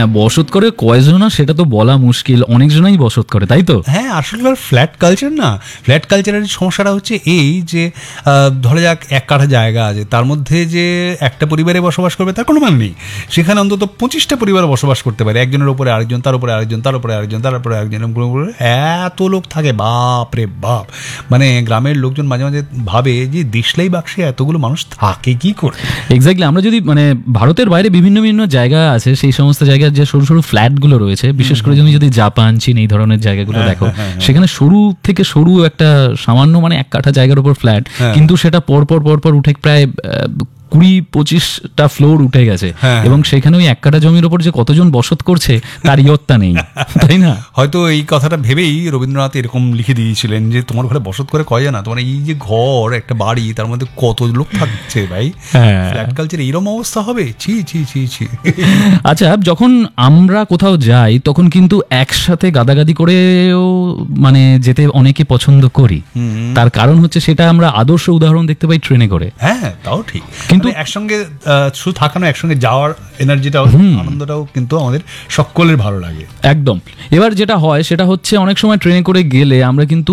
বসত করে কয়জনা সেটা তো বলা মুশকিল, অনেকজনাই বসত করে, তাই তো? হ্যাঁ, আসলে ফ্ল্যাট কালচার না, ফ্ল্যাট কালচারের সমস্যাটা হচ্ছে এই যে ধরে যাক 1 কাঠা জায়গা আছে, তার মধ্যে যে একটা পরিবারে বসবাস করবে তার কোনো মানে নেই। সেখানে অন্তত 25টা পরিবার বসবাস করতে পারে, একজনের উপরে আরেকজন, তার উপরে আরেকজন, তার উপরে আরেকজন, তার উপরে আরেকজন, এত লোক থাকে, বাপ রে বাপ। মানে গ্রামের লোকজন মাঝে মাঝে ভাবে যে দেশলাই বাক্সে এতগুলো মানুষ থাকে কি করে। এক্স্যাক্টলি। আমরা যদি মানে ভারতের বাইরে বিভিন্ন বিভিন্ন জায়গা আছে, সেই সমস্ত জায়গার যে সরু সরু ফ্ল্যাটগুলো রয়েছে, বিশেষ করে তুমি যদি জাপান, চীন এই ধরনের জায়গাগুলো দেখো, সেখানে সরু থেকে সরু একটা সামান্য মানে 1 কাঠা জায়গার উপর ফ্ল্যাট, কিন্তু সেটা পরপর পরপর উঠে প্রায় 20-25টা ফ্লোর উঠে গেছে, এবং সেখানে ওই 1 কাঠা জমির উপর যে কতজন বসত করছে তার ইয়ত্তা নেই, তাই না? হয়তো এই কথাটা ভেবেই রবীন্দ্রনাথ এরকম লিখে দিয়েছিলেন যে তোমার ঘরে বসত করে কয় না, তোমার এই যে ঘর একটা বাড়ি, তার মধ্যে কত লোক থাকছে ভাই। ফ্ল্যাট কালচার এইরকম অবস্থা হবে, ছি ছি ছি ছি। আচ্ছা, যখন আমরা কোথাও যাই তখন কিন্তু একসাথে গাদাগাদি করেও মানে যেতে অনেকে পছন্দ করি। তার কারণ হচ্ছে সেটা আমরা আদর্শ উদাহরণ দেখতে পাই ট্রেনে করে। হ্যাঁ, তাও ঠিক, কিন্তু একসঙ্গে শুধু থাকানো, একসঙ্গে যাওয়ার এনার্জিটাও, আনন্দটাও কিন্তু আমাদের সকলের ভালো লাগে। একদম। এবার যেটা হয় সেটা হচ্ছে অনেক সময় ট্রেনে করে গেলে আমরা কিন্তু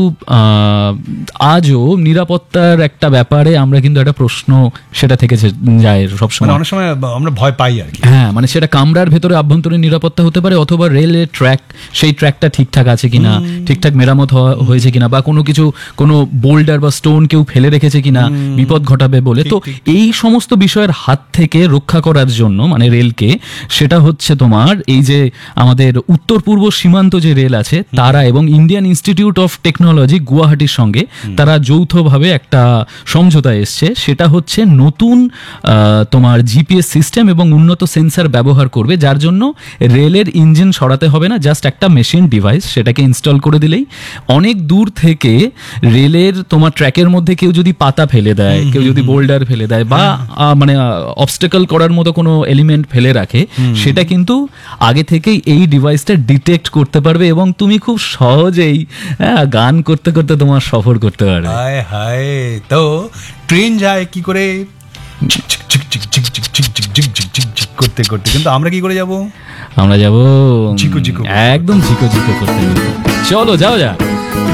আজও নিরাপত্তার একটা ব্যাপারে আমরা কিন্তু একটা প্রশ্ন সেটা থেকে যায় সবসময়, অনেক সময় আমরা ভয় পাই আর কি। হ্যাঁ, মানে সেটা কামরার ভেতরে আভ্যন্তরীণ নিরাপত্তা হতে পারে, অথবা রেলের ট্র্যাক, সেই ট্র্যাকটা ঠিকঠাক আছে কিনা, ঠিকঠাক মেরামত হয়েছে কিনা, বা কোনো বোল্ডার বা স্টোন কেউ ফেলে রেখেছে কিনা বিপদ ঘটাবে বলে। তো এই সমস্ত বিষয়ের হাত থেকে রক্ষা করার জন্য মানে রেলকে, সেটা হচ্ছে তোমার এই যে আমাদের উত্তর পূর্ব সীমান্ত যে রেল আছে তারা এবং ইন্ডিয়ান ইনস্টিটিউট অফ টেকনোলজি গুয়াহাটির সঙ্গে তারা যৌথভাবে একটা সমঝোতা এসছে। সেটা হচ্ছে নতুন তোমার জিপিএস সিস্টেম এবং উন্নত সেন্সার ব্যবহার করবে, যার জন্য রেলের ইঞ্জিন সরাতে হবে না, জাস্ট একটা মেশিন ডিভাইস, সেটাকে ইনস্টল করে দিলেই অনেক দূর থেকে রেলের তোমার ট্র্যাকের মধ্যে কেউ যদি পাতা ফেলে দেয়, কেউ যদি বোল্ডার ফেলে দেয়, বা মানে অবস্টাকল করার মতো কোনো এলিমেন্ট ফেলে রাখে, সেটা কিন্তু আগে থেকেই এই ডিভাইসটা ডিটেক্ট করতে পারবে, এবং তুমি খুব সহজেই গান করতে করতে তোমার সফর করতে পারবে। হায় হায়, তো ট্রেন যায় কি করে করতে করতে, কিন্তু আমরা কি করে যাব? আমরা যাব ঝিকো ঝিকো, একদম ঝিকো ঝিকো করতে। চলো যাও যা।